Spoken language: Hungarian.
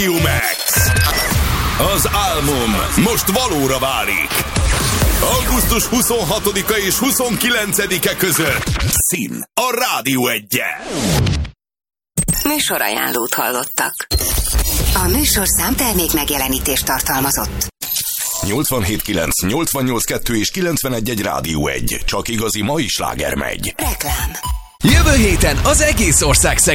Max. Az álmom most valóra válik. Augusztus 26-a és 29-e között Szín a Rádió 1-en. Műsorajánlót hallottak. A műsorszám termék megjelenítést tartalmazott. 87.9, 88.2 és 91.1 Rádió 1. Csak igazi mai sláger megy. Reklám. Jövő héten az egész ország